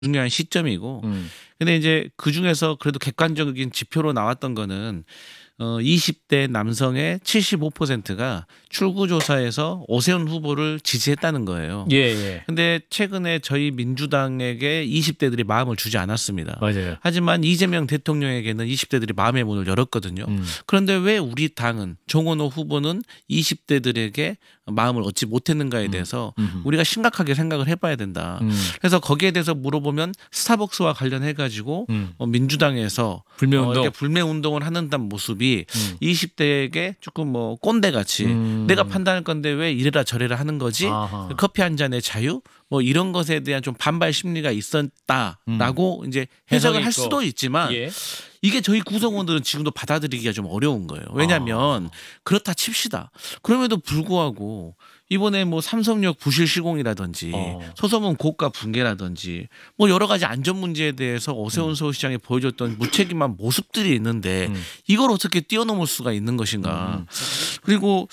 중요한 시점이고 근데 이제 그중에서 그래도 객관적인 지표로 나왔던 거는 20대 남성의 75%가 출구조사에서 오세훈 후보를 지지했다는 거예요. 예, 예. 근데 최근에 저희 민주당에게 20대들이 마음을 주지 않았습니다. 맞아요. 하지만 이재명 대통령에게는 20대들이 마음의 문을 열었거든요. 그런데 왜 우리 당은 정원호 후보는 20대들에게 마음을 얻지 못했는가에 대해서 우리가 심각하게 생각을 해봐야 된다. 그래서 거기에 대해서 물어보면 스타벅스와 관련해 가지고 민주당에서 불매운동. 불매운동을 하는 모습이 20대에게 조금 뭐 꼰대같이 내가 판단할 건데 왜 이래라 저래라 하는 거지. 아하. 커피 한 잔의 자유 뭐 이런 것에 대한 좀 반발 심리가 있었다라고 이제 해석을 할 수도 있지만 예. 이게 저희 구성원들은 지금도 받아들이기가 좀 어려운 거예요. 왜냐하면 그렇다 칩시다. 그럼에도 불구하고 이번에 뭐 삼성역 부실 시공이라든지 소소문 고가 붕괴라든지 뭐 여러 가지 안전 문제에 대해서 오세훈 서울시장이 보여줬던 무책임한 모습들이 있는데 이걸 어떻게 뛰어넘을 수가 있는 것인가. 그리고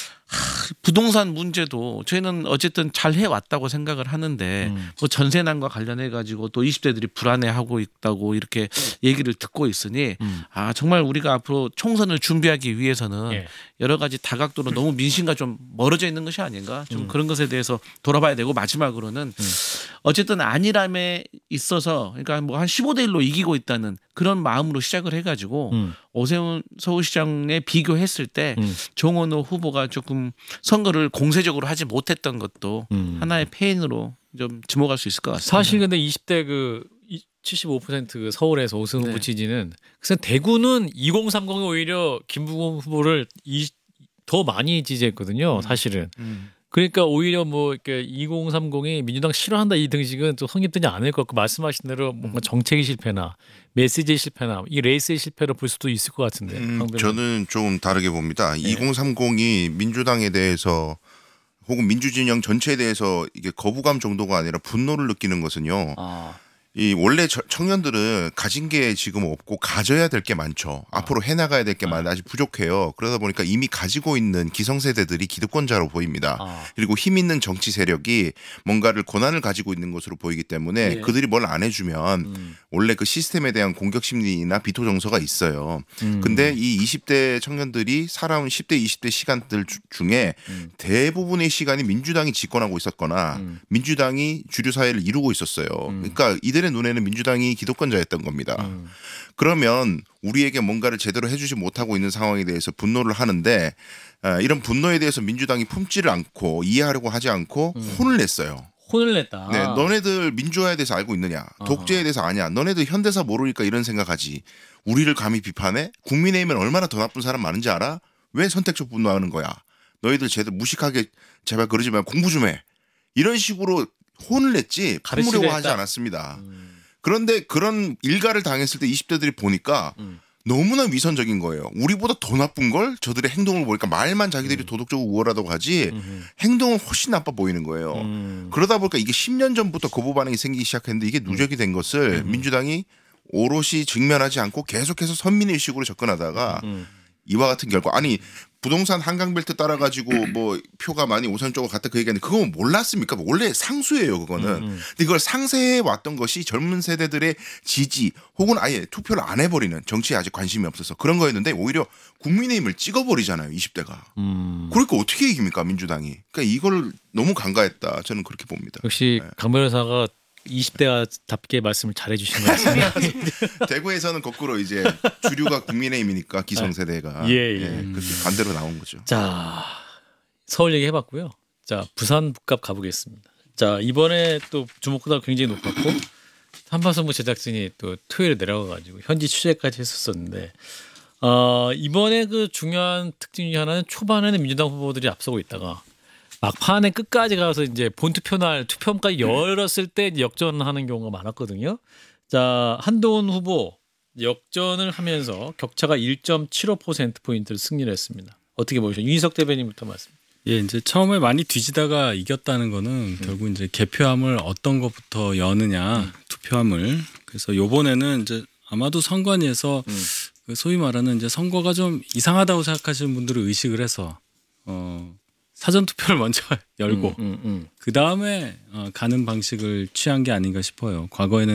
부동산 문제도 저희는 어쨌든 잘 해왔다고 생각을 하는데 뭐 전세난과 관련해 가지고 또 20대들이 불안해하고 있다고 이렇게 얘기를 듣고 있으니 정말 우리가 앞으로 총선을 준비하기 위해서는 예. 여러 가지 다각도로 너무 민심과 좀 멀어져 있는 것이 아닌가 좀 그런 것에 대해서 돌아봐야 되고 마지막으로는 어쨌든 안일함에 있어서 그러니까 뭐 한 15대 1로 이기고 있다는 그런 마음으로 시작을 해가지고 오세훈 서울시장에 비교했을 때 정원호 후보가 조금 선거를 공세적으로 하지 못했던 것도 하나의 패인으로 좀 지목할 수 있을 것 같습니다. 사실 근데 20대 그 75% 서울에서 오세훈 후보 지지는 그래서 대구는 2030이 오히려 김부겸 후보를 더 많이 지지했거든요. 사실은. 그러니까 오히려 뭐 이렇게 2030이 민주당 싫어한다 이 등식은 또 성립되지 않을 것 같고 말씀하신 대로 뭔가 정책의 실패나 메시지의 실패나 이 레이스의 실패로 볼 수도 있을 것 같은데. 저는 좀 다르게 봅니다. 2030이 민주당에 대해서 혹은 민주진영 전체에 대해서 이게 거부감 정도가 아니라 분노를 느끼는 것은요. 이 원래 청년들은 가진 게 지금 없고 가져야 될 게 많죠. 앞으로 해나가야 될 게 많아 아직 부족해요. 그러다 보니까 이미 가지고 있는 기성세대들이 기득권자로 보입니다. 그리고 힘 있는 정치 세력이 뭔가를 권한을 가지고 있는 것으로 보이기 때문에 그들이 뭘 안 해주면 원래 그 시스템에 대한 공격 심리나 비토 정서가 있어요. 근데 이 20대 청년들이 살아온 10대 20대 시간들 중에 대부분의 시간이 민주당이 집권하고 있었거나 민주당이 주류 사회를 이루고 있었어요. 그러니까 이들의 눈에는 민주당이 기득권자였던 겁니다. 그러면 우리에게 뭔가를 제대로 해주지 못하고 있는 상황에 대해서 분노를 하는데 이런 분노에 대해서 민주당이 품지를 않고 이해하려고 하지 않고 혼을 냈어요. 혼을 냈다. 네, 너네들 민주화에 대해서 알고 있느냐? 독재에 대해서 아냐? 너네들 현대사 모르니까 이런 생각하지. 우리를 감히 비판해? 국민의힘은 얼마나 더 나쁜 사람 많은지 알아? 왜 선택적 분노하는 거야? 너희들 제대로 무식하게 제발 그러지 말고 공부 좀 해. 이런 식으로 혼을 냈지 품으려고 하지 않았습니다. 그런데 그런 일가를 당했을 때 20대들이 보니까 너무나 위선적인 거예요. 우리보다 더 나쁜 걸 저들의 행동을 보니까 말만 자기들이 도덕적으로 우월하다고 하지 행동은 훨씬 나빠 보이는 거예요. 그러다 보니까 이게 10년 전부터 거부 반응이 생기기 시작했는데 이게 누적이 된 것을 민주당이 오롯이 직면하지 않고 계속해서 선민의식으로 접근하다가 이와 같은 결과 아니 부동산 한강벨트 따라가지고 뭐 표가 많이 오선 쪽으로 갔다 그 얘기하는데 그건 몰랐습니까? 원래 상수예요 그거는. 근데 이걸 상세해 왔던 것이 젊은 세대들의 지지 혹은 아예 투표를 안 해버리는 정치에 아직 관심이 없어서 그런 거였는데 오히려 국민의힘을 찍어버리잖아요 20대가. 그러니까 어떻게 이깁니까 민주당이. 그러니까 이걸 너무 간과했다 저는 그렇게 봅니다. 역시 강 변호사가 20대가 답게 말씀을 잘해주신 것 같습니다. 대구에서는 거꾸로 이제 주류가 국민의힘이니까 기성세대가 그렇게 반대로 나온 거죠. 자 서울 얘기 해봤고요. 자 부산 북갑 가보겠습니다. 자 이번에 또 주목도가 굉장히 높았고 한파선무 제작진이 또 토요일에 내려가가지고 현지 취재까지 했었었는데 이번에 그 중요한 특징 중 하나는 초반에는 민주당 후보들이 앞서고 있다가 막판에 끝까지 가서 이제 본투표날 투표까지 열었을 때 역전하는 경우가 많았거든요. 자 한동훈 후보 역전을 하면서 격차가 1.75%포인트를 승리를 했습니다. 어떻게 보셨어요? 윤희석 대변인부터 말씀. 예, 이제 처음에 많이 뒤지다가 이겼다는 거는 결국 이제 개표함을 어떤 것부터 여느냐 투표함을. 그래서 요번에는 이제 아마도 선관위에서 소위 말하는 이제 선거가 좀 이상하다고 생각하시는 분들을 의식을 해서 사전 투표를 먼저 열고 그 다음에 가는 방식을 취한 게 아닌가 싶어요. 과거에는